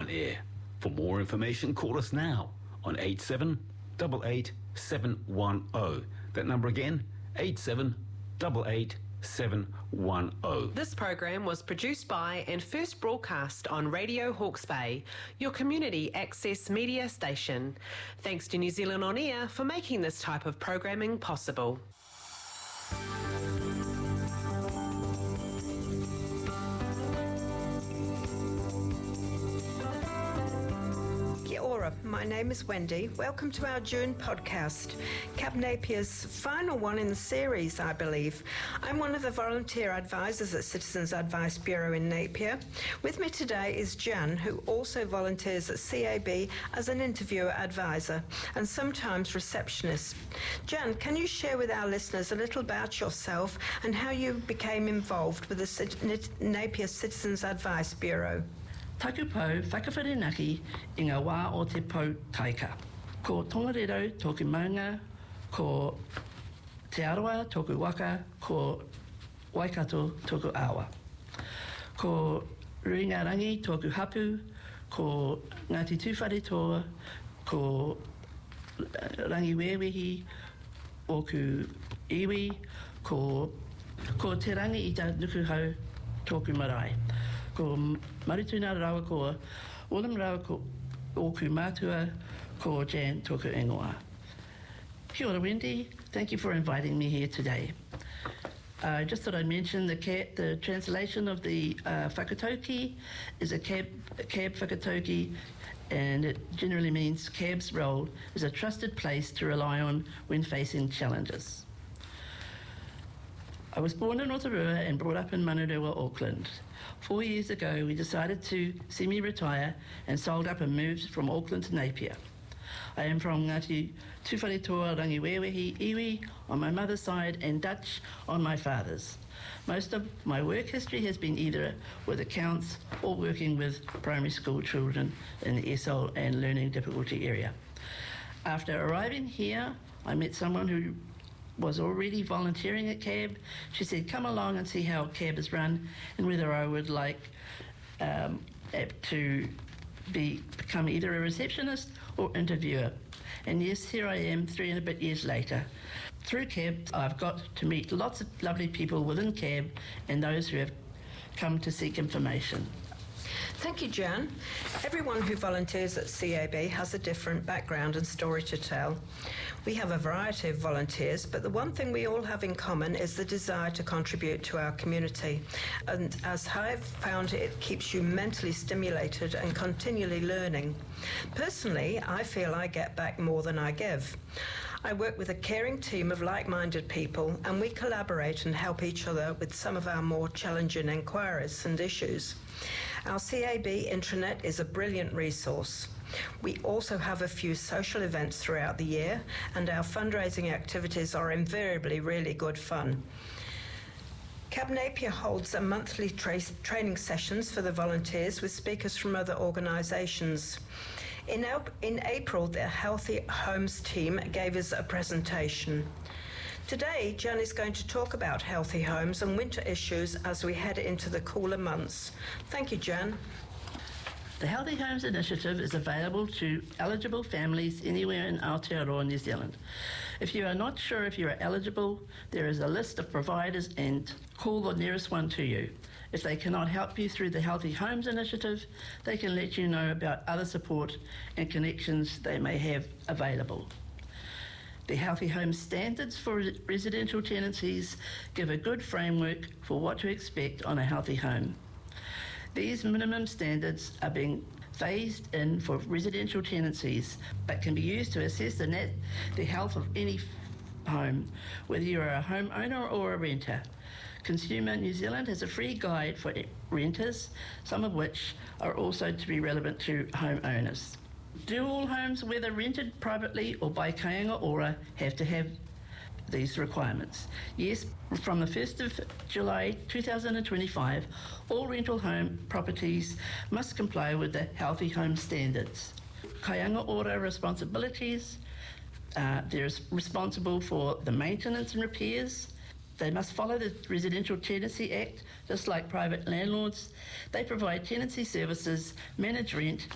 air. For more information, call us now on 8788 710. That number again, 8788 710. This program was produced by and first broadcast on Radio Hawke's Bay, your community access media station. Thanks to New Zealand On Air for making this type of programming possible. My name is Wendy. Welcome to our June podcast, Cap Napier's final one in the series, I believe. I'm one of the volunteer advisors at Citizens Advice Bureau in Napier. With me today is Jan, who also volunteers at CAB as an interviewer advisor and sometimes receptionist. Jan, can you share with our listeners a little about yourself and how you became involved with the Napier Citizens Advice Bureau? Taku pau whakawharenaki i ngā wā o te pau taika. Ko tongarero tōku maunga, ko te aroa tōku waka, ko waikato tōku awa. Ko Ruingarangi tōku hapu, ko Ngāti Tūwhare toa, ko Rangiwewehi oku iwi, ko te rangi i tā nukuhau tōku marae. Ko Marutuna rawa ko Olam rawa ko oku mātua ko Jan tōku ingoa. Kia ora Wendy, thank you for inviting me here today. Just thought I'd mention the translation of the whakatauki is a cab whakatauki, and it generally means cab's role is a trusted place to rely on when facing challenges. I was born in Rotorua and brought up in Manurewa, Auckland. 4 years ago, we decided to semi-retire and sold up and moved from Auckland to Napier. I am from Ngāti Tūwhare toa Rangiwewehi iwi on my mother's side and Dutch on my father's. Most of my work history has been either with accounts or working with primary school children in the ESOL and learning difficulty area. After arriving here, I met someone who was already volunteering at CAB. She said, come along and see how CAB is run and whether I would like to become either a receptionist or interviewer. And yes, here I am 3 and a bit years later. Through CAB, I've got to meet lots of lovely people within CAB and those who have come to seek information. Thank you, Jan. Everyone who volunteers at CAB has a different background and story to tell. We have a variety of volunteers, but the one thing we all have in common is the desire to contribute to our community. And as I've found, it keeps you mentally stimulated and continually learning. Personally, I feel I get back more than I give. I work with a caring team of like-minded people, and we collaborate and help each other with some of our more challenging inquiries and issues. Our CAB intranet is a brilliant resource. We also have a few social events throughout the year, and our fundraising activities are invariably really good fun. CAB Napier holds a monthly training sessions for the volunteers with speakers from other organisations. In April, the Healthy Homes team gave us a presentation. Today, Jan is going to talk about healthy homes and winter issues as we head into the cooler months. Thank you, Jan. The Healthy Homes Initiative is available to eligible families anywhere in Aotearoa, New Zealand. If you are not sure if you are eligible, there is a list of providers and call the nearest one to you. If they cannot help you through the Healthy Homes Initiative, they can let you know about other support and connections they may have available. The Healthy Homes Standards for residential tenancies give a good framework for what to expect on a healthy home. These minimum standards are being phased in for residential tenancies, but can be used to assess the health of any home, whether you are a homeowner or a renter. Consumer New Zealand has a free guide for renters, some of which are also to be relevant to homeowners. Do all homes, whether rented privately or by Kāinga Ora, have to have these requirements? Yes, from the 1st of July 2025, all rental home properties must comply with the Healthy Home Standards. Kāinga Ora responsibilities, they're responsible for the maintenance and repairs. They must follow the Residential Tenancy Act, just like private landlords. They provide tenancy services, manage rent,